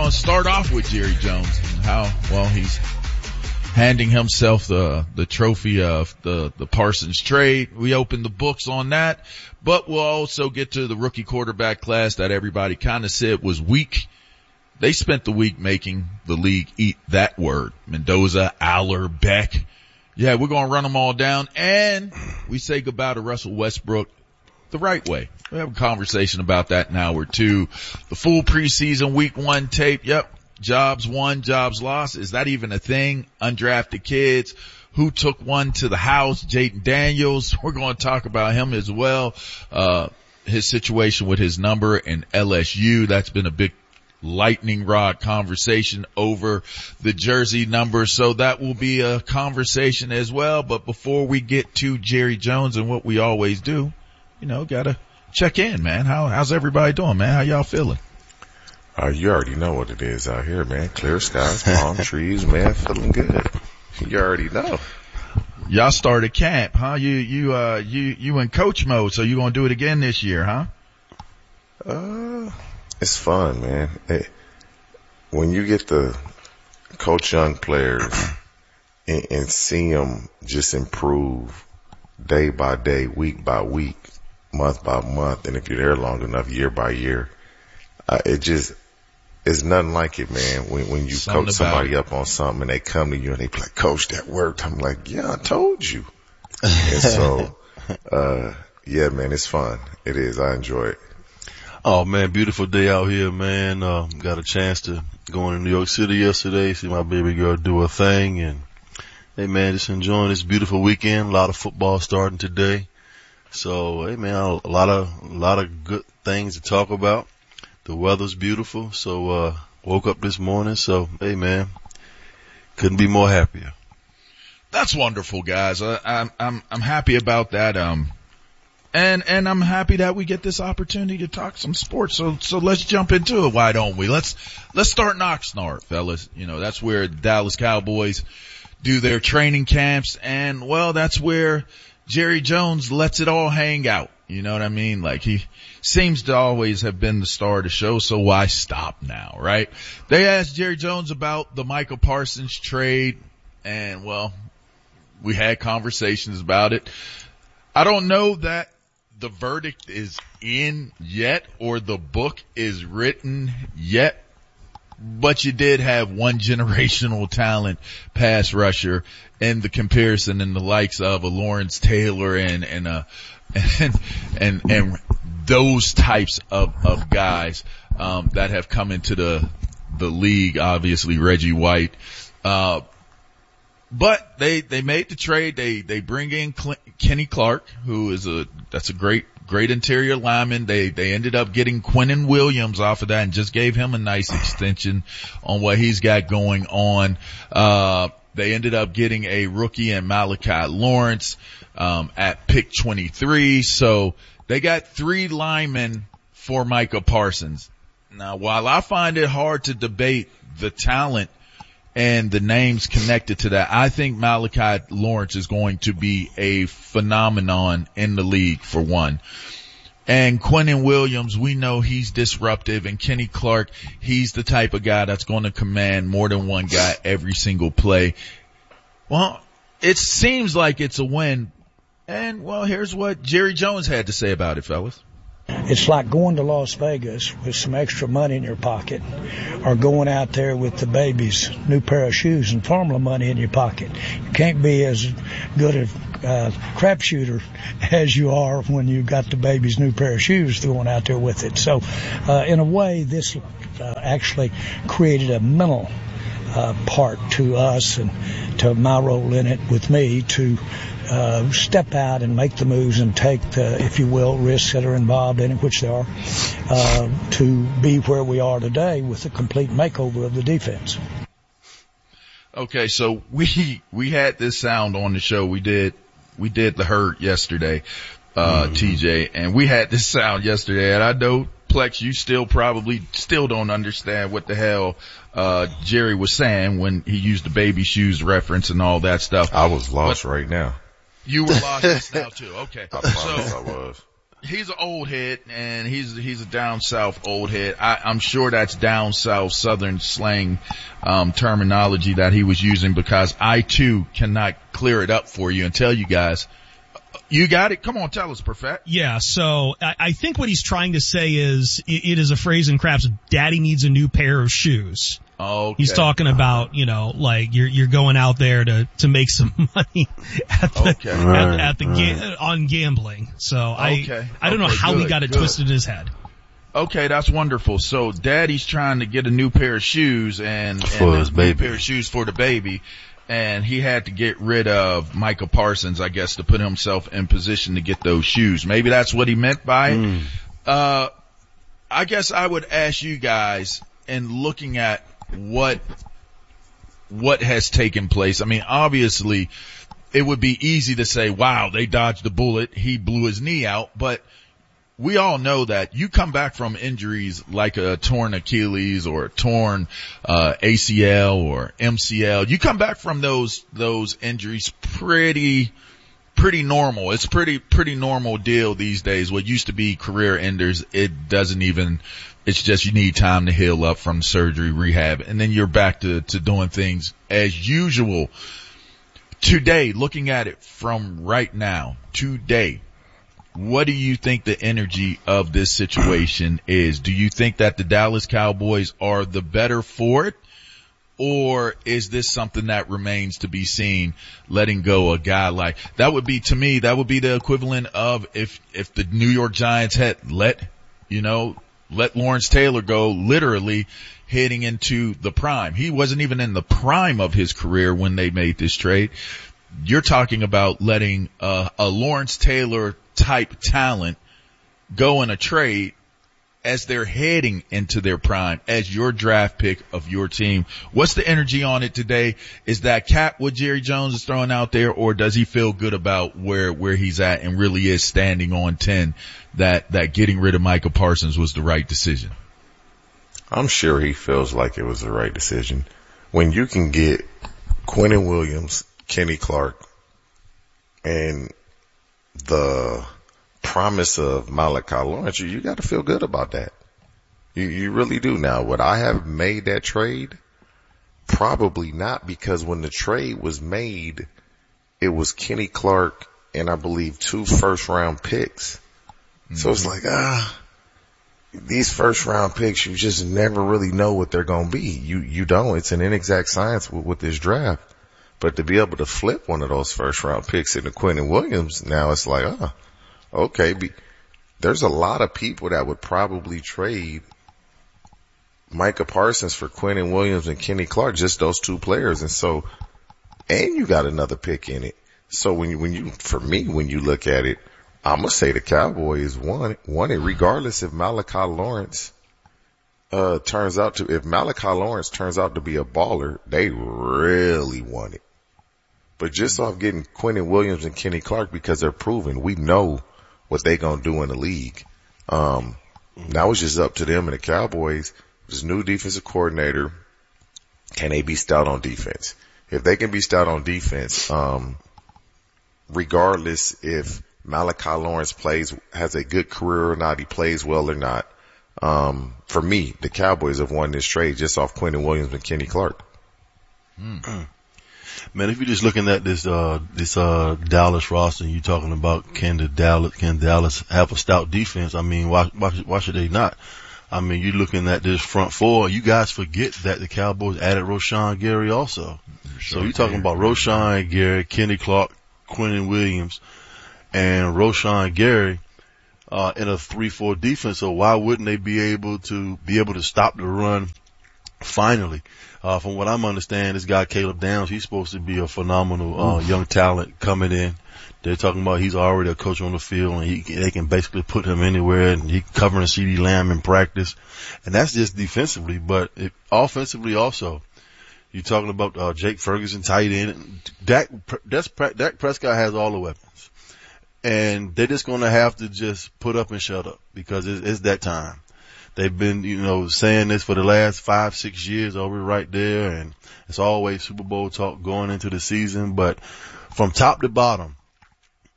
going to start off with Jerry Jones and how, well, he's handing himself the trophy of the Parsons trade. We opened the books on that, but we'll also get to the rookie quarterback class that everybody kind of said was weak. They spent the week making the league eat that word. Mendoza, Aller, Beck. Yeah, we're going to run them all down, and we say goodbye to Russell Westbrook the right way. We have a conversation about that in hour two. The full preseason week one tape. Yep. Jobs won, jobs lost. Is that even a thing? Undrafted kids. Who took one to the house? Jaden Daniels. We're going to talk about him as well. His situation with his number in LSU. That's been a big lightning rod conversation over the jersey number. So that will be a conversation as well. But before we get to Jerry Jones and what we always do, gotta check in, man. How's everybody doing, man? How y'all feeling? You already know what it is out here, man. Clear skies, palm trees, man. Feeling good. You already know. Y'all started camp, huh? You in coach mode, so you gonna do it again this year, huh? It's fun, man. When you get to coach young players and see them just improve day by day, week by week, month by month, and if you're there long enough, year by year, it's nothing like it, man. When you coach somebody up on something and they come to you and they be like, Coach, that worked. I'm like, yeah, I told you. And so, yeah, man, it's fun. It is. I enjoy it. Oh man, beautiful day out here, man. Got a chance to go into New York City yesterday, see my baby girl do her thing, and hey man, just enjoying this beautiful weekend. A lot of football starting today. So, hey man, a lot of good things to talk about. The weather's beautiful, so woke up this morning, so hey man, couldn't be more happier. That's wonderful, guys. I'm happy about that. And I'm happy that we get this opportunity to talk some sports. So let's jump into it. Why don't we? Let's start in Oxnard, fellas. That's where the Dallas Cowboys do their training camps, and well, that's where Jerry Jones lets it all hang out. You know what I mean? Like, he seems to always have been the star of the show, so why stop now, right? They asked Jerry Jones about the Micah Parsons trade, and well, we had conversations about it. I don't know that the verdict is in yet or the book is written yet, but you did have one generational talent pass rusher in the comparison in the likes of a Lawrence Taylor and those types of guys that have come into the league. Obviously Reggie White, but they made the trade. They bring in Kenny Clark, who is that's a great interior lineman. They ended up getting Quinnen Williams off of that and just gave him a nice extension on what he's got going on. They ended up getting a rookie in Malachi Lawrence at pick 23. So they got 3 linemen for Micah Parsons. Now, while I find it hard to debate the talent and the names connected to that, I think Malachi Lawrence is going to be a phenomenon in the league, for one. And Quinnen Williams, we know he's disruptive, and Kenny Clark, he's the type of guy that's going to command more than one guy every single play. Well, it seems like it's a win. And well, here's what Jerry Jones had to say about it, fellas. It's like going to Las Vegas with some extra money in your pocket, or going out there with the baby's new pair of shoes and formula money in your pocket. You can't be as good a crapshooter as you are when you got the baby's new pair of shoes going out there with it. So, in a way, this actually created a mental part to us and to my role in it with me to step out and make the moves and take the, if you will, risks that are involved in it, which there are, to be where we are today with a complete makeover of the defense. Okay, so we had this sound on the show. We did the herd yesterday, TJ, and we had this sound yesterday, and I know, Plex, you still don't understand what the hell Jerry was saying when he used the baby shoes reference and all that stuff. I was lost right now. You were lost just now too. Okay. I promise I was. he's an old head, and he's a down south old head. I'm sure that's down south southern slang terminology that he was using, because I too cannot clear it up for you and tell you guys. You got it? Come on, tell us, Perfect. Yeah, so I think what he's trying to say is, it is a phrase in craps, daddy needs a new pair of shoes. Okay. He's talking about, like you're going out there to make some money on gambling. So I don't know how he got it twisted in his head. Okay, that's wonderful. So daddy's trying to get a new pair of shoes and his baby. New pair of shoes for the baby. And he had to get rid of Micah Parsons, I guess, to put himself in position to get those shoes. Maybe that's what he meant by it. I guess I would ask you guys, in looking at what has taken place. I mean, obviously, it would be easy to say, wow, they dodged the bullet. He blew his knee out. But we all know that you come back from injuries like a torn Achilles or a torn ACL or MCL. You come back from those injuries pretty normal. It's pretty normal deal these days. What used to be career enders, it's just you need time to heal up from surgery, rehab, and then you're back to doing things as usual. Today, looking at it from right now, today, what do you think the energy of this situation is? Do you think that the Dallas Cowboys are the better for it? Or is this something that remains to be seen, letting go a guy like that would be, to me, that would be the equivalent of if the New York Giants had let Lawrence Taylor go, literally heading into the prime. He wasn't even in the prime of his career when they made this trade. You're talking about letting a Lawrence Taylor type talent go in a trade as they're heading into their prime, as your draft pick of your team. What's the energy on it today? Is that cap what Jerry Jones is throwing out there, or does he feel good about where he's at and really is standing on 10 that getting rid of Micah Parsons was the right decision? I'm sure he feels like it was the right decision. When you can get Quinnen Williams, Kenny Clark, and the promise of Malachi Lawrence, you got to feel good about that. You really do. Now, would I have made that trade? Probably not, because when the trade was made, it was Kenny Clark and I believe 2 first-round picks. Mm-hmm. So it's like, these first-round picks, you just never really know what they're going to be. You don't. It's an inexact science with this draft. But to be able to flip one of those first-round picks into Quinnen Williams, now it's like, okay. There's a lot of people that would probably trade Micah Parsons for Quinnen Williams and Kenny Clark, just those 2 players. And so, and you got another pick in it. So when you look at it, I'm going to say the Cowboys won it regardless if Malachi Lawrence turns out to be a baller. They really won it. But just off getting Quinnen Williams and Kenny Clark, because they're proven, we know what they gonna do in the league. Now it's just up to them and the Cowboys. This new defensive coordinator, can they be stout on defense? If they can be stout on defense, regardless if Malachi Lawrence has a good career or not, he plays well or not, for me, the Cowboys have won this trade just off Quinnen Williams and Kenny Clark. Man, if you're just looking at this Dallas roster, and you're talking about can Dallas have a stout defense? I mean, why should they not? I mean, you're looking at this front four. You guys forget that the Cowboys added Rashawn Gary also. So you're talking about Rashawn Gary, Kenny Clark, Quinnen Williams, and Rashawn Gary in a 3-4 defense. So why wouldn't they be able to stop the run finally? From what I'm understanding, this guy Caleb Downs, he's supposed to be a phenomenal young talent coming in. They're talking about he's already a coach on the field, and they can basically put him anywhere, and he's covering CeeDee Lamb in practice. And that's just defensively, but offensively also. You're talking about Jake Ferguson, tight end. Dak Prescott has all the weapons. And they're just going to have to just put up and shut up, because it's that time. They've been, saying this for the last 5-6 years over right there, and it's always Super Bowl talk going into the season. But from top to bottom,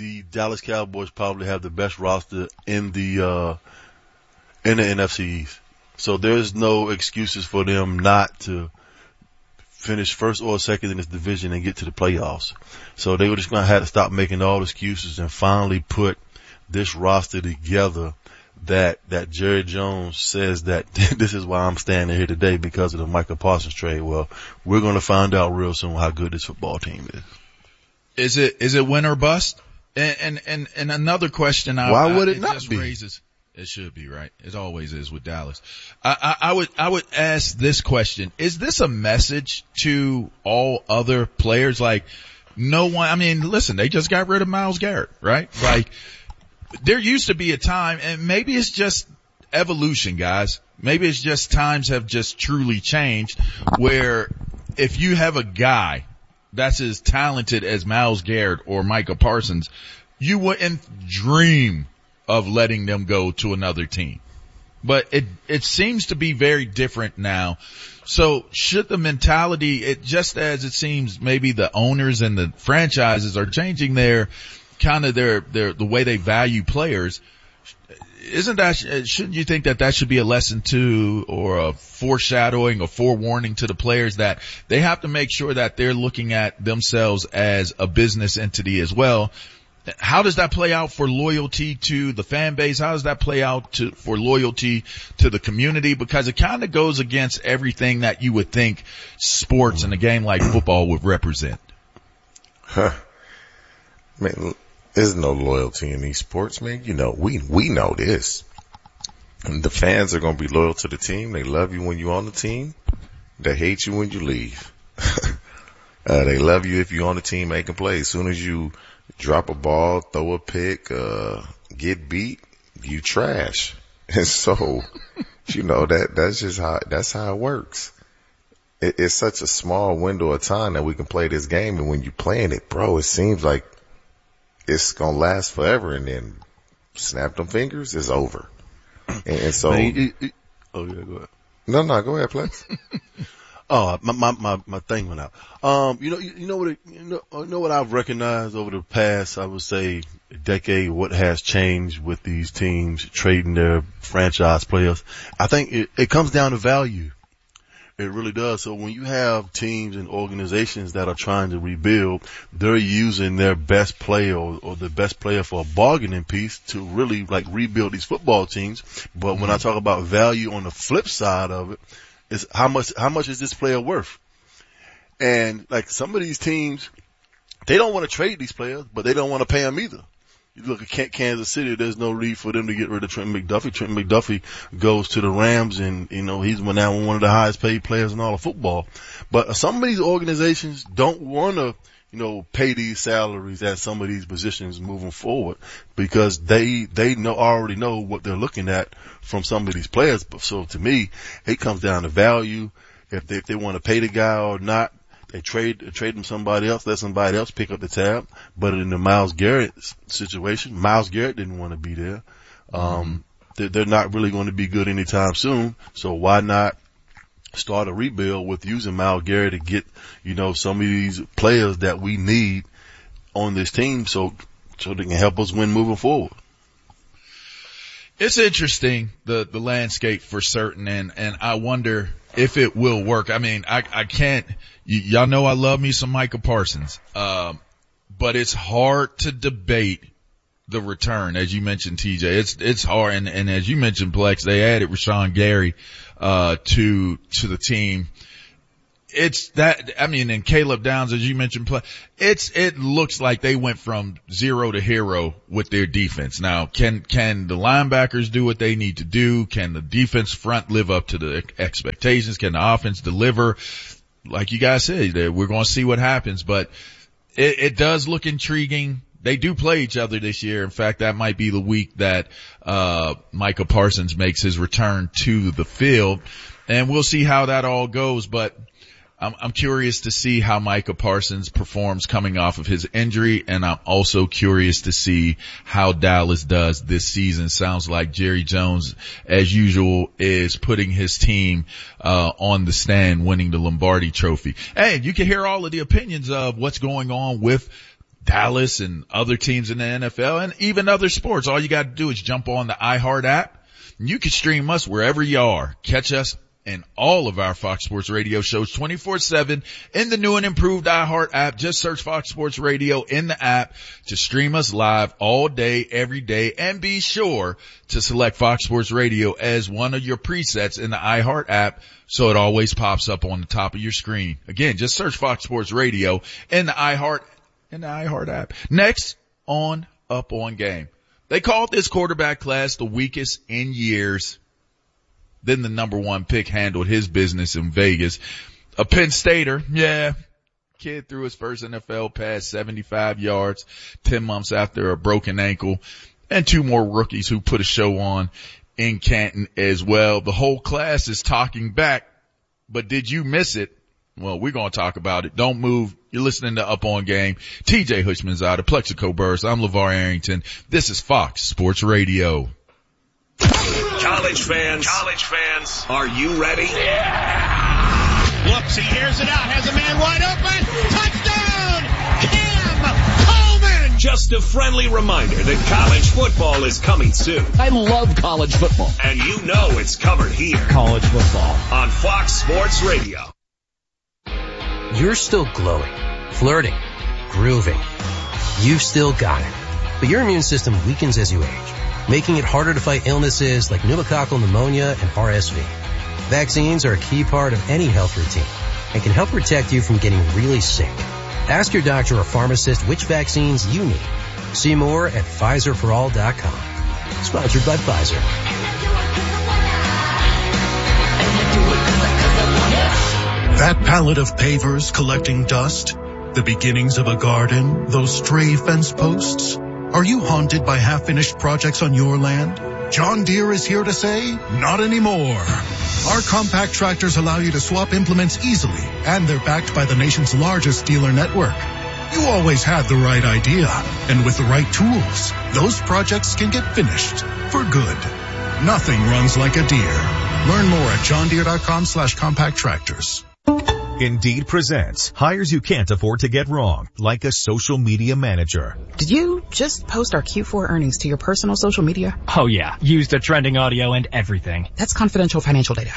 the Dallas Cowboys probably have the best roster in the NFC East. So there's no excuses for them not to finish first or second in this division and get to the playoffs. So they were just going to have to stop making all excuses and finally put this roster together that Jerry Jones says that this is why I'm standing here today, because of the Micah Parsons trade. Well, we're going to find out real soon how good this football team is. Is it win or bust? And another question why would it not just be? Raises, it should be, right? It always is with Dallas. I would ask this question. Is this a message to all other players? Like, no one, I mean, listen, they just got rid of Myles Garrett, right? Like, there used to be a time, and maybe it's just evolution, guys. Maybe it's just times have just truly changed, where if you have a guy that's as talented as Myles Garrett or Micah Parsons, you wouldn't dream of letting them go to another team. But it seems to be very different now. So should the mentality, just as it seems maybe the owners and the franchises are changing their the way they value players, shouldn't you think that should be a lesson to, or a foreshadowing or forewarning to the players, that they have to make sure that they're looking at themselves as a business entity as well? How does that play out for loyalty to the fan base? How does that play out for loyalty to the community? Because it kind of goes against everything that you would think sports and a game like football would represent. Man, there's no loyalty in these sports, man. You know, we know this. And the fans are going to be loyal to the team. They love you when you're on the team. They hate you when you leave. They love you if you're on the team making plays. As soon as you drop a ball, throw a pick, get beat, you trash. And so, you know, that's how it works. It's such a small window of time that we can play this game. And when you're playing it, bro, it seems like it's going to last forever, and then snap them fingers, it's over. And so, oh yeah, go ahead. No, go ahead, Plex. Oh, my thing went out. You know what I've recognized over the past, I would say, decade, what has changed with these teams trading their franchise players. I think it comes down to value. It really does. So when you have teams and organizations that are trying to rebuild, they're using their best player or the best player for a bargaining piece to really like rebuild these football teams. But when I talk about value on the flip side of it, is how much is this player worth? And like some of these teams, they don't want to trade these players, but they don't want to pay them either. You look at Kansas City, there's no need for them to get rid of Trent McDuffie. Trent McDuffie goes to the Rams, and, you know, he's now one of the highest paid players in all of football. But some of these organizations don't want to, you know, pay these salaries at some of these positions moving forward, because they already know what they're looking at from some of these players. So to me, it comes down to value. If they want to pay the guy or not, they trade him somebody else, let somebody else pick up the tab. But in the Myles Garrett situation, Myles Garrett didn't want to be there. They're not really going to be good anytime soon. So why not start a rebuild with using Myles Garrett to get, you know, some of these players that we need on this team so they can help us win moving forward. It's interesting, the landscape for certain, and I wonder if it will work. I mean, I can't, y'all know I love me some Micah Parsons, but it's hard to debate the return, as you mentioned, TJ. It's hard, and as you mentioned, Plex, they added Rashawn Gary to the team. It's that, I mean, and Caleb Downs, as you mentioned, it looks like they went from zero to hero with their defense. Now, can the linebackers do what they need to do? Can the defense front live up to the expectations? Can the offense deliver? Like you guys said, we're going to see what happens, but it does look intriguing. They do play each other this year. In fact, that might be the week that Micah Parsons makes his return to the field, and we'll see how that all goes. But I'm curious to see how Micah Parsons performs coming off of his injury, and I'm also curious to see how Dallas does this season. Sounds like Jerry Jones, as usual, is putting his team on the stand, winning the Lombardi Trophy. And you can hear all of the opinions of what's going on with Dallas and other teams in the NFL and even other sports. All you got to do is jump on the iHeart app and you can stream us wherever you are. Catch us and all of our Fox Sports Radio shows 24/7 in the new and improved iHeart app. Just search Fox Sports Radio in the app to stream us live all day, every day, and be sure to select Fox Sports Radio as one of your presets in the iHeart app so it always pops up on the top of your screen. Again, just search Fox Sports Radio in the iHeart app. Next on Up On Game. They called this quarterback class the weakest in years. Then the number one pick handled his business in Vegas. A Penn Stater, kid threw his first NFL pass 75 yards 10 months after a broken ankle, and 2 more rookies who put a show on in Canton as well. The whole class is talking back, but did you miss it? Well, we're going to talk about it. Don't move. You're listening to Up On Game. TJ Hushmanzada, Plexico Burris. I'm LeVar Arrington. This is Fox Sports Radio. College fans, are you ready? Yeah! Looks, he airs it out, has a man wide open. Touchdown! Cam Coleman! Just a friendly reminder that college football is coming soon. I love college football. And you know it's covered here. College football. On Fox Sports Radio. You're still glowing, flirting, grooving. You've still got it. But your immune system weakens as you age, making it harder to fight illnesses like pneumococcal pneumonia and RSV. Vaccines are a key part of any health routine and can help protect you from getting really sick. Ask your doctor or pharmacist which vaccines you need. See more at PfizerForAll.com. Sponsored by Pfizer. That pallet of pavers collecting dust, the beginnings of a garden, those stray fence posts. Are you haunted by half-finished projects on your land? John Deere is here to say, not anymore. Our compact tractors allow you to swap implements easily, and they're backed by the nation's largest dealer network. You always had the right idea, and with the right tools, those projects can get finished for good. Nothing runs like a Deere. Learn more at johndeere.com/compact tractors. Indeed presents hires you can't afford to get wrong, like a social media manager. Did you just post our Q4 earnings to your personal social media? Oh yeah, used the trending audio and everything. That's confidential financial data.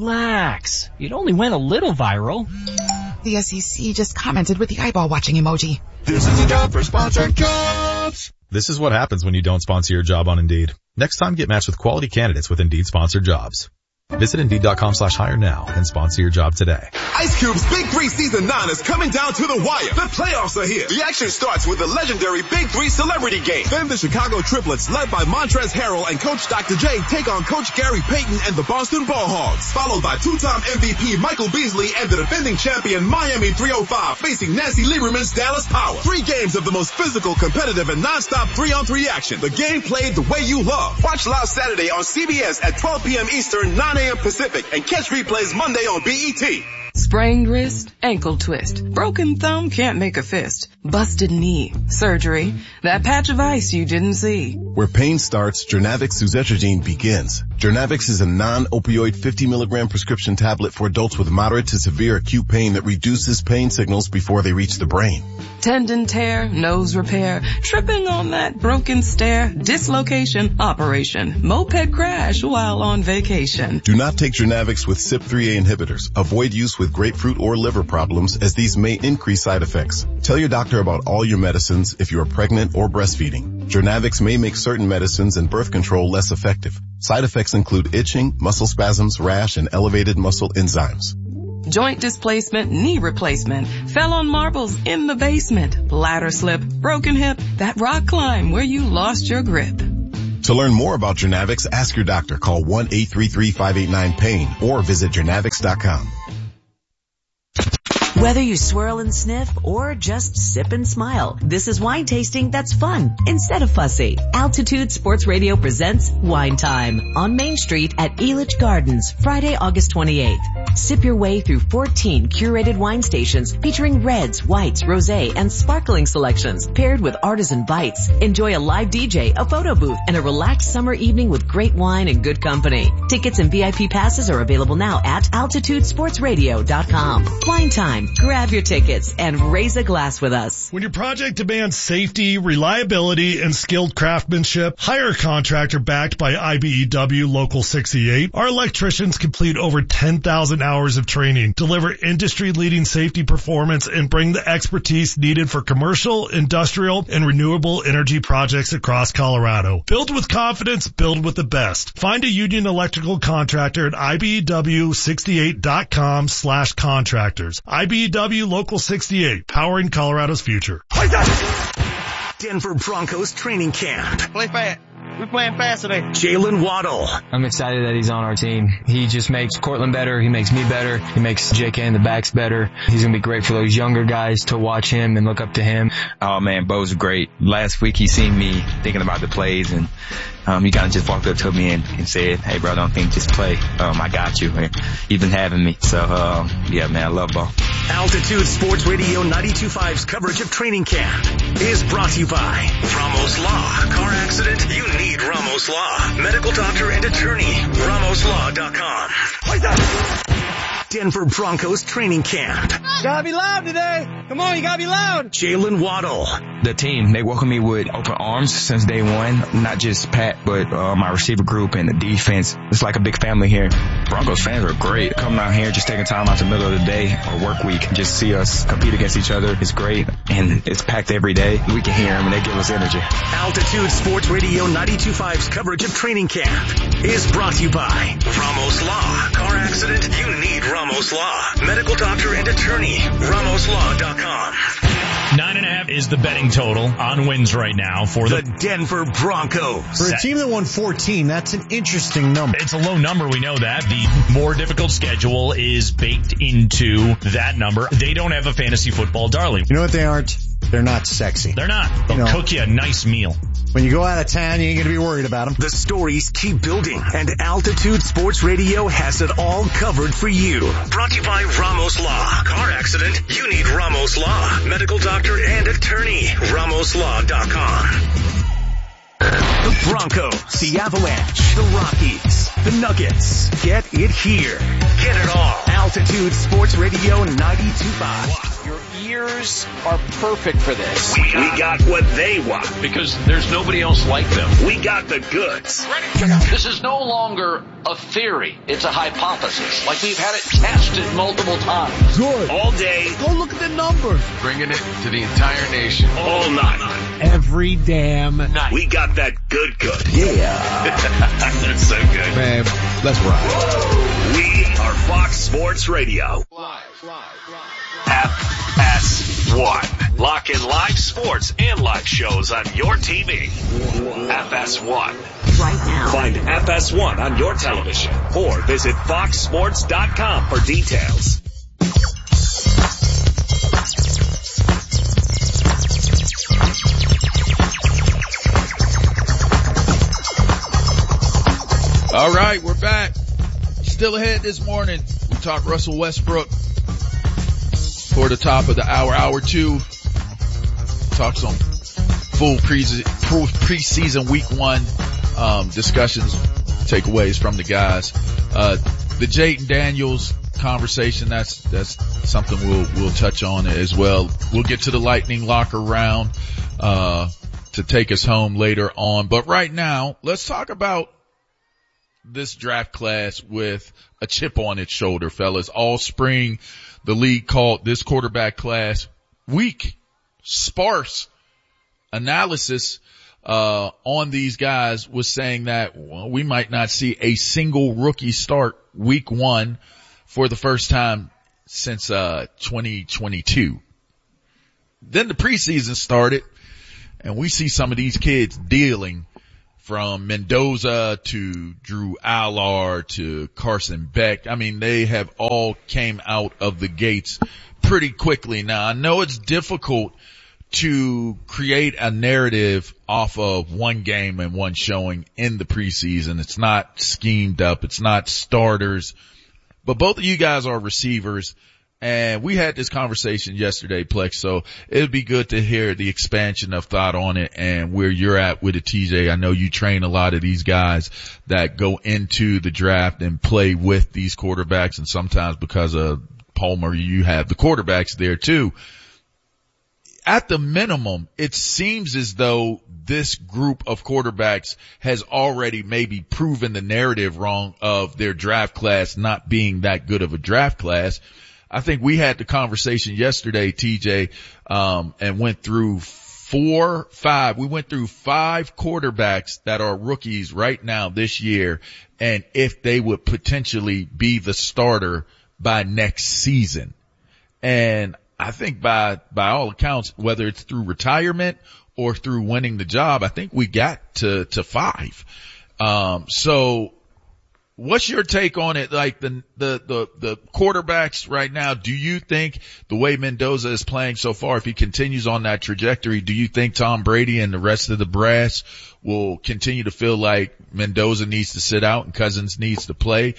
Relax. It only went a little viral. The SEC just commented with the eyeball watching emoji. This is a job for sponsored jobs. This is what happens when you don't sponsor your job on Indeed. Next time, get matched with quality candidates with Indeed sponsored jobs. Visit Indeed.com/hire now and sponsor your job today. Ice Cube's Big 3 Season 9 is coming down to the wire. The playoffs are here. The action starts with the legendary Big 3 Celebrity Game. Then the Chicago Triplets, led by Montrezl Harrell and Coach Dr. J, take on Coach Gary Payton and the Boston Ball Hogs. Followed by two-time MVP Michael Beasley and the defending champion Miami 305 facing Nancy Lieberman's Dallas Power. 3 games of the most physical, competitive, and non-stop 3-on-3 action. The game played the way you love. Watch live Saturday on CBS at 12 p.m. Eastern, 9 a.m. Pacific, and catch replays Monday on BET. Sprained wrist, ankle twist, broken thumb can't make a fist, busted knee, surgery, that patch of ice you didn't see. Where pain starts, Jernavix suzetrigine begins. Jernavix is a non-opioid 50 milligram prescription tablet for adults with moderate to severe acute pain that reduces pain signals before they reach the brain. Tendon tear, nose repair, tripping on that broken stair, dislocation, operation, moped crash while on vacation. Do not take Jernavix with CYP3A inhibitors. Avoid use with grapefruit or liver problems, as these may increase side effects. Tell your doctor about all your medicines if you are pregnant or breastfeeding. Jernavix may make certain medicines and birth control less effective. Side effects include itching, muscle spasms, rash, and elevated muscle enzymes. Joint displacement, knee replacement, fell on marbles in the basement, ladder slip, broken hip, that rock climb where you lost your grip. To learn more about Jernavix, ask your doctor. Call 1-833-589-PAIN or visit Jernavix.com. Whether you swirl and sniff or just sip and smile, this is wine tasting that's fun instead of fussy. Altitude Sports Radio presents Wine Time on Main Street at Elitch Gardens, Friday, August 28th. Sip your way through 14 curated wine stations featuring reds, whites, rosé, and sparkling selections paired with artisan bites. Enjoy a live DJ, a photo booth, and a relaxed summer evening with great wine and good company. Tickets and VIP passes are available now at altitudesportsradio.com. Wine Time, Grab your tickets and raise a glass with us. When your project demands safety, reliability, and skilled craftsmanship, hire a contractor backed by IBEW Local 68. Our electricians complete over 10,000 hours of training, deliver industry-leading safety performance, and bring the expertise needed for commercial, industrial, and renewable energy projects across Colorado. Build with confidence, build with the best. Find a Union Electrical contractor at IBEW68.com/contractors. IBEW Local 68, powering Colorado's future. Denver Broncos training camp. Play fast. We're playing fast today. Jalen Waddle. I'm excited that he's on our team. He just makes Cortland better. He makes me better. He makes JK and the backs better. He's going to be great for those younger guys to watch him and look up to him. Oh man, Bo's great. Last week he seen me thinking about the plays and he kind of just walked up to me and said, hey bro, don't think, just play. I got you. He's been having me. So, yeah man, I love Bo. Altitude Sports Radio 92.5's coverage of training camp is brought to you by Ramos Law. Car accident? You need Ramos Law. Medical doctor and attorney. RamosLaw.com. Denver Broncos training camp. Gotta be loud today. Come on, you gotta be loud. Jalen Waddle. The team, they welcome me with open arms since day one. Not just Pat, but my receiver group and the defense. It's like a big family here. Broncos fans are great. Coming out here, just taking time out the middle of the day or work week. Just see us compete against each other. It's great. And it's packed every day. We can hear them and they give us energy. Altitude Sports Radio 92.5's coverage of training camp is brought to you by Ramos Law. Car accident? You need Ramos Law. Medical doctor and attorney. RamosLaw.com. 9.5 is the betting total on wins right now for the Denver Broncos. For a team that won 14, that's an interesting number. It's a low number, we know that. The more difficult schedule is baked into that number. They don't have a fantasy football darling. You know what they aren't? They're not sexy. They're not. They'll cook you a nice meal. When you go out of town, you ain't going to be worried about them. The stories keep building, and Altitude Sports Radio has it all covered for you. Brought to you by Ramos Law. Car accident? You need Ramos Law. Medical doctor and attorney. RamosLaw.com. The Broncos, the Avalanche, the Rockies, the Nuggets. Get it here. Get it all. Altitude Sports Radio 92.5. Your ears are perfect for this. We got what they want because there's nobody else like them. We got the goods. This is no longer a theory. It's a hypothesis. Like we've had it tested multiple times. Good. All day. Go look at the numbers. Bringing it to the entire nation. All night. Every damn night. We got that good. Yeah. That's so good. Man, let's ride. We are Fox Sports Radio. FS1. Lock in live sports and live shows on your TV. FS1. Right now. Find FS1 on your television or visit foxsports.com for details. All right, we're back. Still ahead this morning. We talk Russell Westbrook for the top of the hour. Hour 2. Talk some full preseason week 1 discussions, takeaways from the guys. The Jayden Daniels conversation, that's something we'll touch on as well. We'll get to the Lightning Locker round to take us home later on. But right now, let's talk about this draft class with a chip on its shoulder, fellas. All spring, the league called this quarterback class weak, sparse. Analysis on these guys was saying that we might not see a single rookie start week 1 for the first time since 2022. Then the preseason started, and we see some of these kids dealing, from Mendoza to Drew Allard to Carson Beck. I mean, they have all came out of the gates pretty quickly. Now, I know it's difficult to create a narrative off of one game and one showing in the preseason. It's not schemed up. It's not starters. But both of you guys are receivers. And we had this conversation yesterday, Plex, so it would be good to hear the expansion of thought on it and where you're at with it, TJ. I know you train a lot of these guys that go into the draft and play with these quarterbacks, and sometimes because of Palmer, you have the quarterbacks there too. At the minimum, it seems as though this group of quarterbacks has already maybe proven the narrative wrong of their draft class not being that good of a draft class. I think we had the conversation yesterday, TJ, and went through 5 quarterbacks that are rookies right now this year, and if they would potentially be the starter by next season. And I think by all accounts, whether it's through retirement or through winning the job, I think we got to 5. So what's your take on it? Like the quarterbacks right now, do you think the way Mendoza is playing so far, if he continues on that trajectory, do you think Tom Brady and the rest of the brass will continue to feel like Mendoza needs to sit out and Cousins needs to play?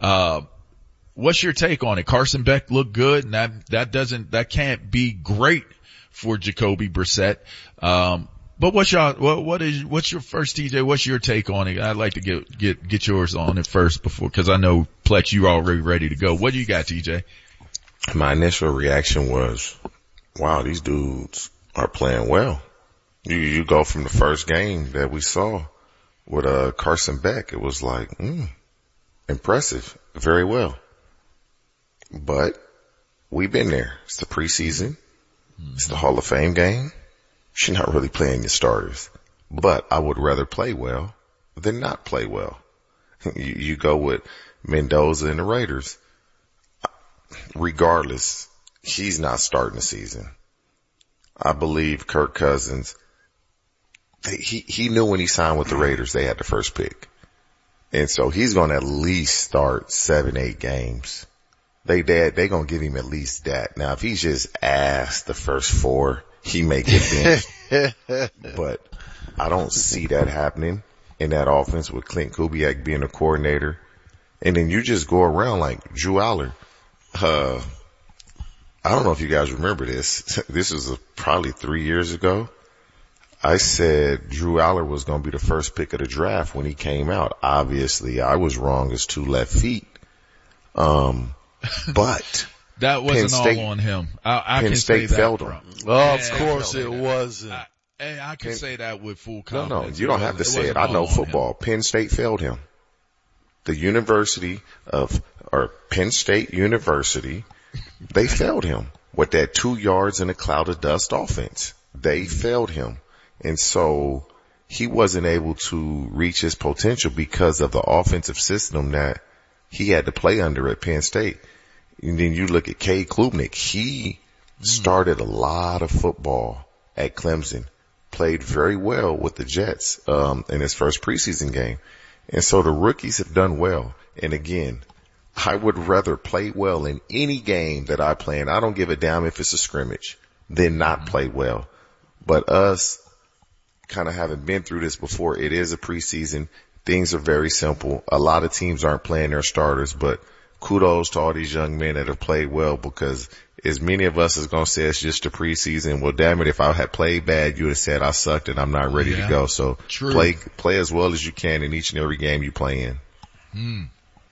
What's your take on it? Carson Beck looked good, and that can't be great for Jacoby Brissett. But what's your first, TJ? What's your take on it? I'd like to get yours on it first cause I know Plex, you're already ready to go. What do you got, TJ? My initial reaction was, wow, these dudes are playing well. You go from the first game that we saw with, Carson Beck, it was like, impressive. Very well. But we've been there. It's the preseason. It's the Hall of Fame game. You're not really playing your starters. But I would rather play well than not play well. You go with Mendoza and the Raiders. Regardless, he's not starting the season. I believe Kirk Cousins, he knew when he signed with the Raiders they had the first pick. And so he's going to at least start 7-8 games. They going to give him at least that. Now, if he's just ass the first 4, he may get benched. But I don't see that happening in that offense with Clint Kubiak being a coordinator. And then you just go around like Drew Aller. I don't know if you guys remember this. This was probably 3 years ago. I said Drew Aller was going to be the first pick of the draft when he came out. Obviously, I was wrong as 2 left feet. But that wasn't all on him. I Penn State failed him. Well, of course it wasn't. I can say that with full confidence. No, you don't have to say it. I know football. Penn State failed him. The Penn State University, they failed him with that 2 yards in a cloud of dust offense. They failed him. And so he wasn't able to reach his potential because of the offensive system that he had to play under at Penn State. And then you look at Cade Klubnik. He started a lot of football at Clemson, played very well with the Jets in his first preseason game. And so the rookies have done well. And again, I would rather play well in any game that I play in. I don't give a damn if it's a scrimmage than not play well. But us kind of having been through this before, it is a preseason. Things are very simple. A lot of teams aren't playing their starters, but kudos to all these young men that have played well, because as many of us is going to say it's just a preseason. Well, damn it, if I had played bad, you would have said I sucked and I'm not ready to go. So play as well as you can in each and every game you play in.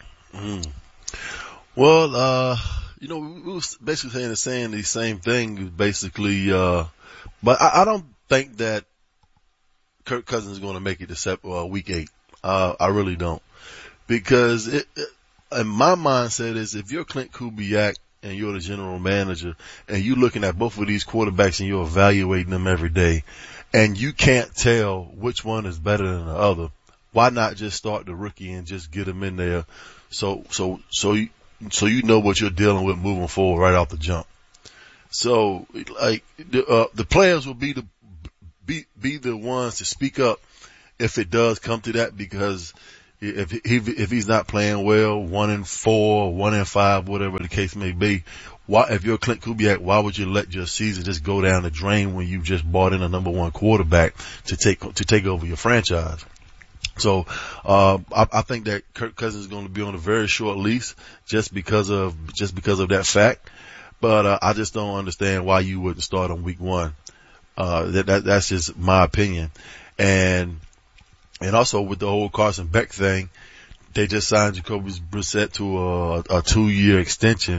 Well, we were basically saying the same thing, basically, but I don't think that Kirk Cousins is going to make it to week 8. I really don't, because and my mindset is if you're Clint Kubiak and you're the general manager and you're looking at both of these quarterbacks and you're evaluating them every day and you can't tell which one is better than the other, why not just start the rookie and just get him in there so you know what you're dealing with moving forward right off the jump. So like the players will be the ones to speak up if it does come to that, because if he's not playing well, 1-4, 1-5, whatever the case may be, if you're Clint Kubiak, why would you let your season just go down the drain when you just bought in a number 1 quarterback to take over your franchise? So, I think that Kirk Cousins is going to be on a very short lease just because of that fact. But, I just don't understand why you wouldn't start on week 1. That's just my opinion. And also with the whole Carson Beck thing, they just signed Jacoby Brissett to a 2-year extension.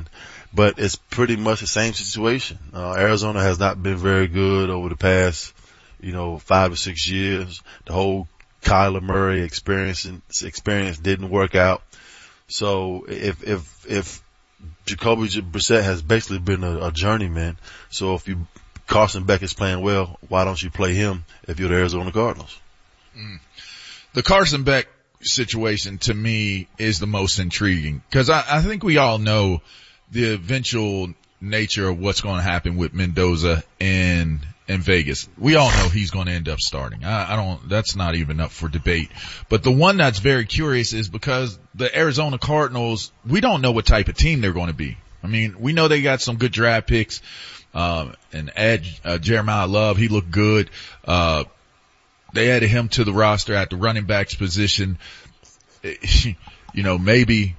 but it's pretty much the same situation. Arizona has not been very good over the past, 5 or 6 years. The whole Kyler Murray experience didn't work out. So if Jacoby Brissett has basically been a journeyman, so if Carson Beck is playing well, why don't you play him if you're the Arizona Cardinals? The Carson Beck situation to me is the most intriguing because I think we all know the eventual nature of what's going to happen with Mendoza in Vegas. We all know he's going to end up starting. That's not even up for debate. But the one that's very curious is because the Arizona Cardinals, we don't know what type of team they're going to be. I mean, we know they got some good draft picks, and Jeremiah Love, he looked good. They added him to the roster at the running backs position. Maybe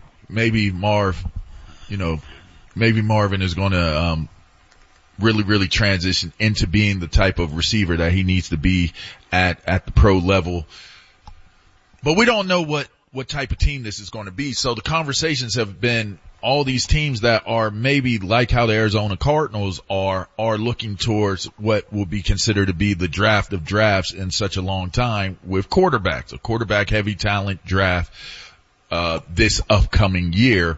Marvin is going to, really transition into being the type of receiver that he needs to be at the pro level. But we don't know what type of team this is going to be. So the conversations have been all these teams that are maybe like how the Arizona Cardinals are looking towards what will be considered to be the draft of drafts in such a long time with quarterbacks, a quarterback heavy talent draft, this upcoming year.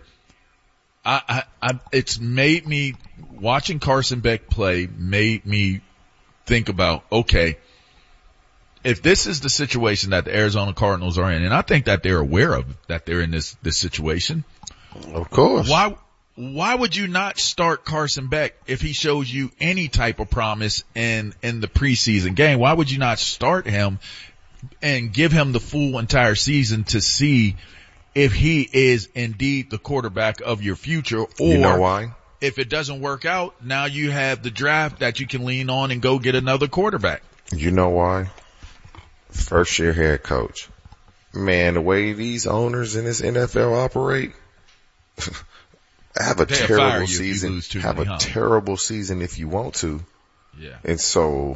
It's made me, watching Carson Beck play made me think about, okay, if this is the situation that the Arizona Cardinals are in, and I think that they're aware of that they're in this situation. Of course. Why would you not start Carson Beck if he shows you any type of promise in the preseason game? Why would you not start him and give him the full entire season to see if he is indeed the quarterback of your future? Or you know why? If it doesn't work out, now you have the draft that you can lean on and go get another quarterback. You know why? First year head coach. Man, the way these owners in this NFL operate, have a terrible season. Have a terrible season if you want to. Yeah. And so,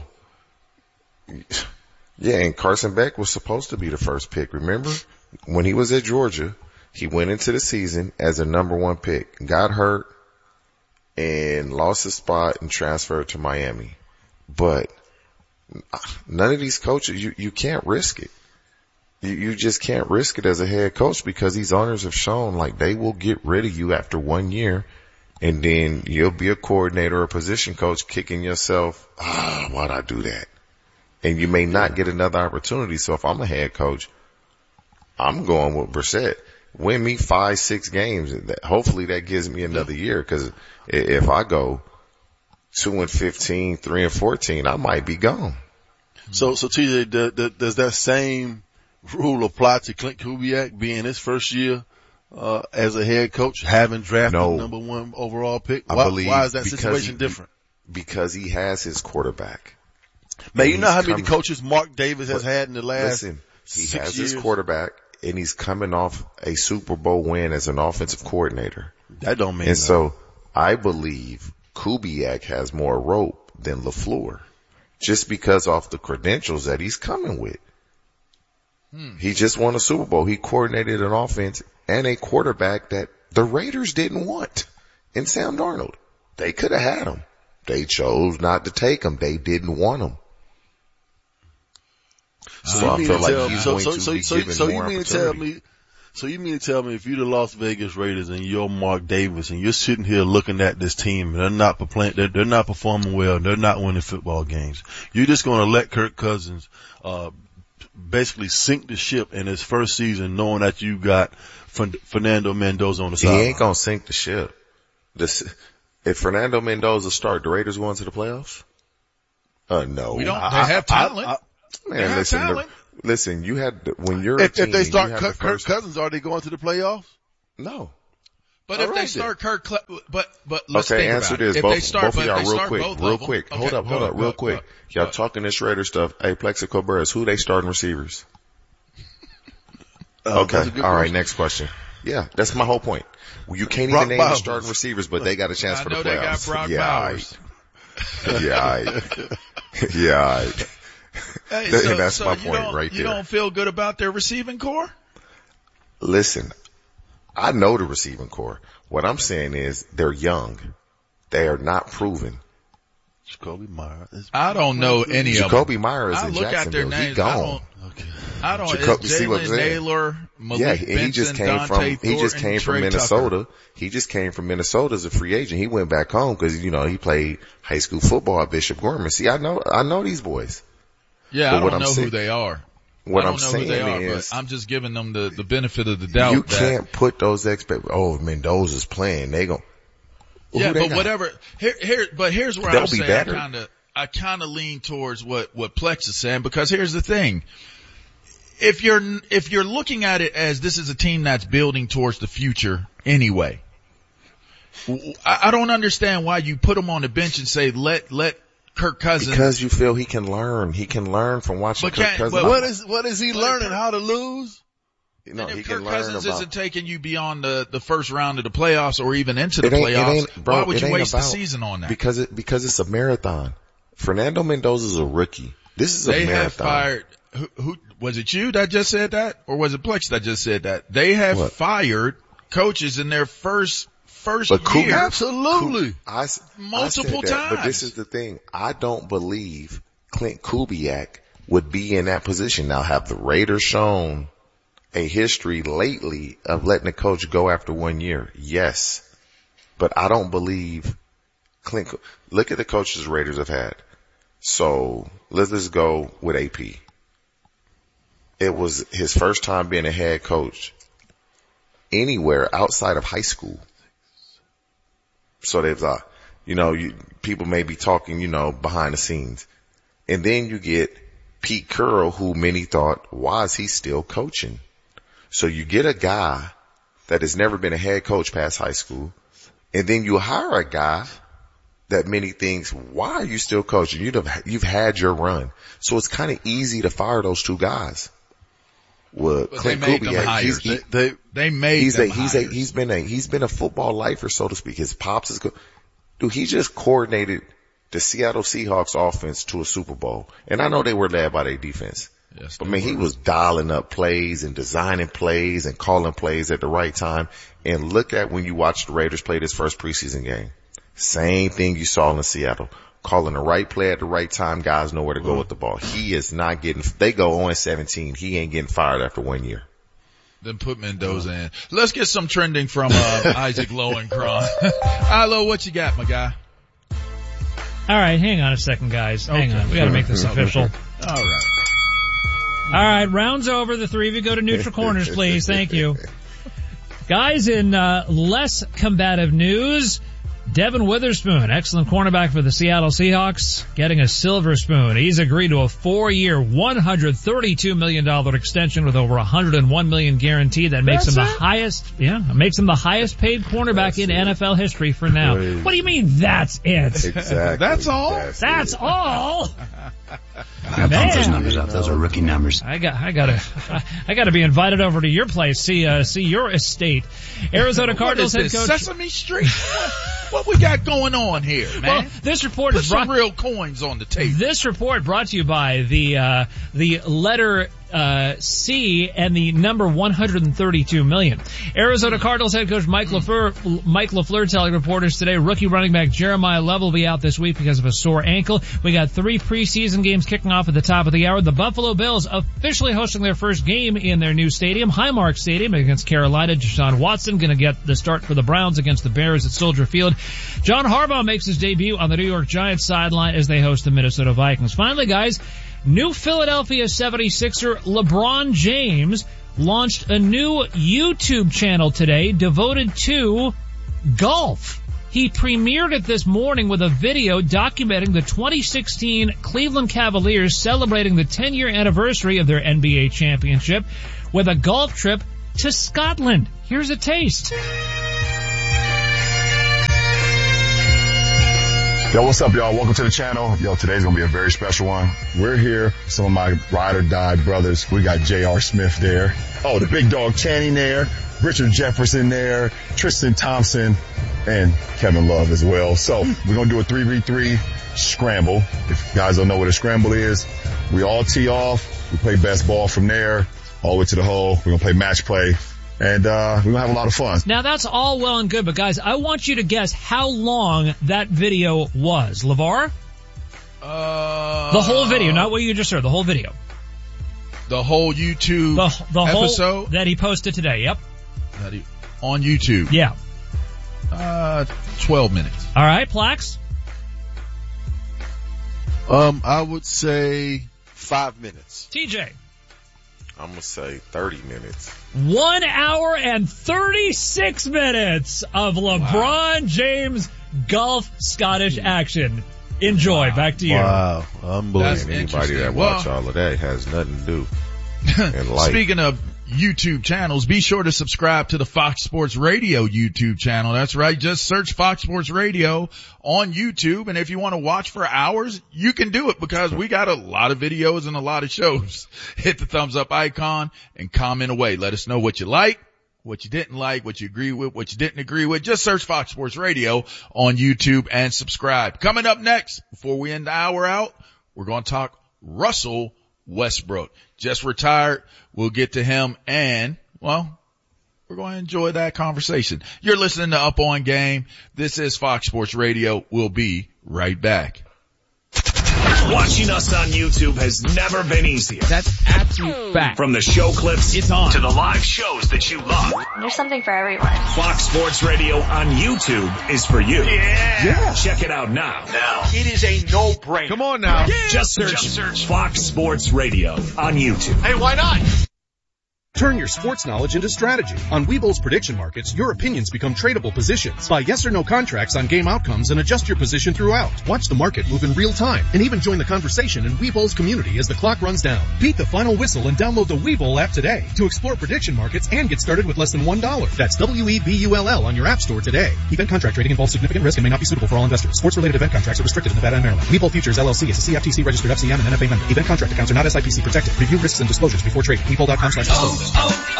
yeah, and Carson Beck was supposed to be the first pick. Remember? When he was at Georgia, he went into the season as a number 1 pick, got hurt, and lost his spot and transferred to Miami. But none of these coaches, you can't risk it. You just can't risk it as a head coach because these owners have shown like they will get rid of you after 1 year and then you'll be a coordinator or a position coach kicking yourself, why'd I do that? And you may not get another opportunity. So if I'm a head coach, I'm going with Brissett. Win me 5-6 games. Hopefully that gives me another year because if I go 2-15, 3-14, I might be gone. So TJ, does that same rule apply to Clint Kubiak being his first year as a head coach, having drafted the number 1 overall pick? Why is that situation different? Because he has his quarterback. Man, you know how many coaches Mark Davis has had in the last 6 years? He has his quarterback, and he's coming off a Super Bowl win as an offensive coordinator. That don't mean And so I believe Kubiak has more rope than LaFleur just because of the credentials that he's coming with. He just won a Super Bowl. He coordinated an offense and a quarterback that the Raiders didn't want in Sam Darnold. They could have had him. They chose not to take him. They didn't want him. So I feel like he's going to be given more opportunity. So you mean to tell me if you're the Las Vegas Raiders and you're Mark Davis and you're sitting here looking at this team and they're not performing well, they're not winning football games, you're just going to let Kirk Cousins basically sink the ship in his first season knowing that you got Fernando Mendoza on the side? He ain't going to sink the ship. If Fernando Mendoza start, the Raiders going to the playoffs? No. They have talent. Listen, you had, when you're if they start Kirk Cousins, are they going to the playoffs? No. But if they start Kirk, but let's okay, think answer about this. it. Both of y'all real quick. Hold up, real quick. Y'all talking this Raider stuff. Hey, Plexico Burris, who they starting receivers? Okay. All right. Next question. Yeah, that's my whole point. Well, you can't even name the starting receivers, but they got a chance for the playoffs. They got Brock Bowers. Yeah. Hey, that's my point right there. You don't feel good about their receiving core? Listen, I know the receiving core. What I'm saying is they're young. They are not proven. Jacoby Myers. I don't know any of them. Jacoby Myers I in look at their Jacksonville. names. He gone. I don't. Jacoby, It's Jalen Naylor, Malik yeah, Benson, he just came Dante from Thornton, Trey Minnesota. Tucker. He just came from Minnesota as a free agent. He went back home because he played high school football at Bishop Gorman. See, I know these boys. Yeah, but I don't know who they are. What I I'm don't know who they saying are, is, but I'm just giving them the benefit of the doubt. You can't put those Mendoza's playing. They gon' yeah, but whatever. Here's where They'll I'm be saying better. I kind of lean towards what Plex is saying, because here's the thing. If you're looking at it as this is a team that's building towards the future anyway, I don't understand why you put them on the bench and say let Kirk Cousins. Because you feel he can learn. He can learn from watching Kirk Cousins. What is he learning? How to lose? And if Kirk Cousins isn't taking you beyond the first round of the playoffs or even into the playoffs, why would you waste the season on that? Because it's a marathon. Fernando Mendoza's a rookie. This is a marathon. They have fired. Who was it? You that just said that, or was it Plex that just said that? They have fired coaches in their first year. Absolutely, multiple times. But this is the thing. I don't believe Clint Kubiak would be in that position. Now, have the Raiders shown a history lately of letting a coach go after 1 year? Yes, but I don't believe Clint. Look at the coaches the Raiders have had. So let's just go with AP. It was his first time being a head coach anywhere outside of high school. So there's people may be talking, behind the scenes. And then you get Pete Carroll, who many thought, why is he still coaching? So you get a guy that has never been a head coach past high school, and then you hire a guy that many thinks, why are you still coaching? You've had your run. So it's kind of easy to fire those two guys. Well, Clint Kubiak, he's been a football lifer, so to speak. His pops is good. Dude, he just coordinated the Seattle Seahawks offense to a Super Bowl. And I know they were led by their defense. Yes, but man, he was dialing up plays and designing plays and calling plays at the right time. And look at when you watch the Raiders play this first preseason game. Same thing you saw in Seattle. Calling the right play at the right time, guys know where to go with the ball. He is not they go on 17. He ain't getting fired after 1 year. Then put Mendoza in. Let's get some trending from Isaac Lowenkron. Ilo, what you got, my guy? All right, hang on a second, guys. Hang on. We got to make this official. All right, round's over. The three of you go to neutral corners, please. Thank you. Guys, in less combative news, Devin Witherspoon, excellent cornerback for the Seattle Seahawks, getting a silver spoon. He's agreed to a 4-year, $132 million extension with over $101 million guaranteed. That makes him the highest paid cornerback in NFL history for now. Crazy. What do you mean that's it? Exactly. That's all? That's all? I bumped those numbers up. Those are rookie numbers. I gotta be invited over to your place, see your estate. Arizona Cardinals head coach. Sesame Street? What we got going on here, man? Well, this report Put some real coins on the table. This report brought to you by the letter C and the number 132 million. Arizona Cardinals head coach Mike LaFleur telling reporters today rookie running back Jeremiah Love will be out this week because of a sore ankle. We got 3 preseason games kicking off at the top of the hour. The Buffalo Bills officially hosting their first game in their new stadium, Highmark Stadium, against Carolina. Deshaun Watson going to get the start for the Browns against the Bears at Soldier Field. John Harbaugh makes his debut on the New York Giants sideline as they host the Minnesota Vikings. Finally, guys, new Philadelphia 76er LeBron James launched a new YouTube channel today devoted to golf. He premiered it this morning with a video documenting the 2016 Cleveland Cavaliers celebrating the 10-year anniversary of their NBA championship with a golf trip to Scotland. Here's a taste. Yo, what's up, y'all? Welcome to the channel. Yo, today's gonna be a very special one. We're here, some of my ride or die brothers. We got J.R. Smith there. Oh, the big dog Channing there. Richard Jefferson there. Tristan Thompson and Kevin Love as well. So we're gonna do a 3v3 scramble. If you guys don't know what a scramble is, we all tee off. We play best ball from there all the way to the hole. We're gonna play match play. and we're gonna have a lot of fun. Now that's all well and good, but guys, I want you to guess how long that video was. LeVar? The whole video, not what you just heard, the whole video. The whole YouTube the episode? Whole that he posted today, yep. On YouTube? Yeah. 12 minutes. All right, Plax? I would say 5 minutes. TJ? I'm gonna say 30 minutes. 1 hour and 36 minutes of LeBron James golf Scottish action. Enjoy. Back to you. Wow. Unbelievable. Anybody that watch all of that has nothing to do in life. Speaking of YouTube channels, be sure to subscribe to the Fox Sports Radio YouTube channel. That's right. Just search Fox Sports Radio on YouTube. And if you want to watch for hours, you can do it because we got a lot of videos and a lot of shows. Hit the thumbs up icon and comment away. Let us know what you like, what you didn't like, what you agree with, what you didn't agree with. Just search Fox Sports Radio on YouTube and subscribe. Coming up next, before we end the hour out, we're going to talk Russell Westbrook. Just retired. We'll get to him and, well, we're going to enjoy that conversation. You're listening to Up On Game. This is Fox Sports Radio. We'll be right back. Watching us on YouTube has never been easier. That's absolute fact. From the show clips it's on to the live shows that you love. There's something for everyone. Fox Sports Radio on YouTube is for you. Yeah. Check it out now. It is a no-brainer. Come on now. Yeah. Just search Fox Sports Radio on YouTube. Hey, why not? Turn your sports knowledge into strategy. On Webull's prediction markets, your opinions become tradable positions. Buy yes or no contracts on game outcomes and adjust your position throughout. Watch the market move in real time and even join the conversation in Webull's community as the clock runs down. Beat the final whistle and download the Webull app today to explore prediction markets and get started with less than $1. That's WEBULL on your app store today. Event contract trading involves significant risk and may not be suitable for all investors. Sports-related event contracts are restricted in Nevada and Maryland. Webull Futures LLC is a CFTC registered FCM and NFA member. Event contract accounts are not SIPC protected. Review risks and disclosures before trading. Webull.com/disclosures.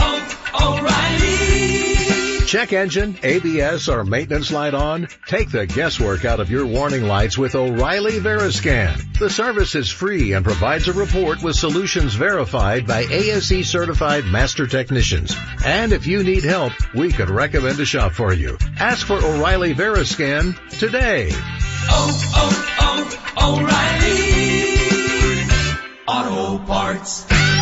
O'Reilly. Check engine, ABS, or maintenance light on? Take the guesswork out of your warning lights with O'Reilly Veriscan. The service is free and provides a report with solutions verified by ASE certified master technicians. And if you need help, we could recommend a shop for you. Ask for O'Reilly Veriscan today. O'Reilly Auto Parts.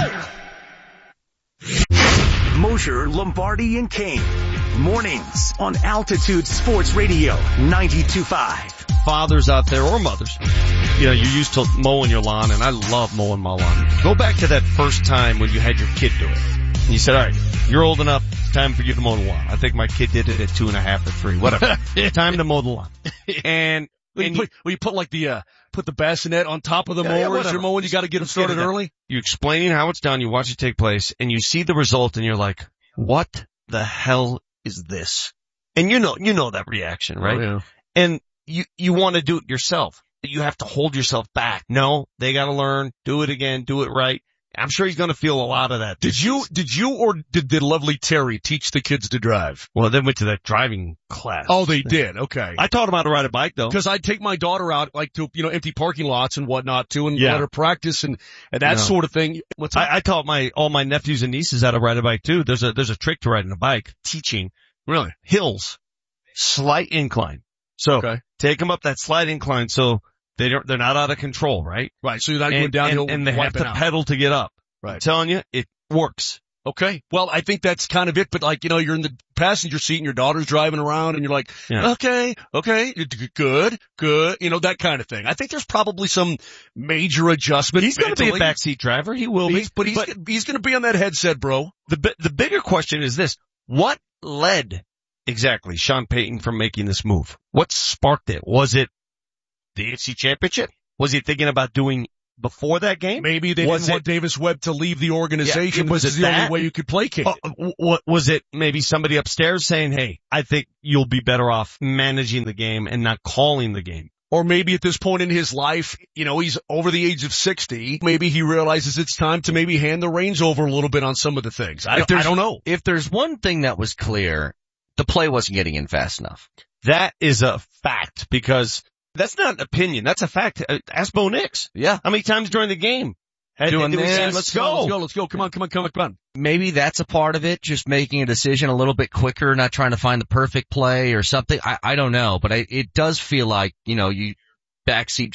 Mosher, Lombardi, and Kane. Mornings on Altitude Sports Radio 92.5. Fathers out there or mothers, you know, you're used to mowing your lawn, and I love mowing my lawn. Go back to that first time when you had your kid do it. And you said, all right, you're old enough, time for you to mow the lawn. I think my kid did it at 2.5 or 3, whatever. Time to mow the lawn. And you put like put the bassinet on top of the mower as you're mowing, you gotta get it started early. You're explaining how it's done, you watch it take place, and you see the result, and you're like, what the hell is this? And you know that reaction, right? Oh, yeah. And you want to do it yourself. You have to hold yourself back. No, they gotta learn, do it again, do it right. I'm sure he's going to feel a lot of that. Did you or did lovely Terry teach the kids to drive? Well, they went to that driving class. Oh, they did. Okay. I taught them how to ride a bike though. Cause I'd take my daughter out like to, empty parking lots and whatnot too and let her practice and that sort of thing. I taught all my nephews and nieces how to ride a bike too. There's a trick to riding a bike. Teaching. Really? Hills. Slight incline. So take them up that slight incline so they're not out of control, right? Right. So you're not going downhill and they have to pedal to get up. Right. I'm telling you, it works. Okay. Well, I think that's kind of it, but you're in the passenger seat and your daughter's driving around and you're like, okay, good, that kind of thing. I think there's probably some major adjustment. He's going to be a backseat driver. He will be. But he's going to be on that headset, bro. The bigger question is this. What led exactly Sean Payton from making this move? What sparked it? Was it the AFC Championship? Was he thinking about doing before that game? Maybe they didn't want Davis Webb to leave the organization. Was it the only way you could placate it? Was it maybe somebody upstairs saying, hey, I think you'll be better off managing the game and not calling the game? Or maybe at this point in his life, he's over the age of 60. Maybe he realizes it's time to maybe hand the reins over a little bit on some of the things. I don't know. If there's one thing that was clear, the play wasn't getting in fast enough. That is a fact because that's not an opinion. That's a fact. Ask Bo Nix. Yeah. How many times during the game doing this. Let's go. Come on. Maybe that's a part of it, just making a decision a little bit quicker, not trying to find the perfect play or something. I don't know, but it does feel like, you backseat